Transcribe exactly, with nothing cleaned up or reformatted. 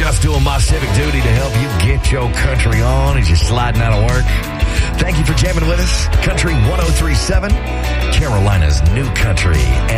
Just doing my civic duty to help you get your country on as you're sliding out of work. Thank you for jamming with us. Country one oh three point seven, Carolina's new country.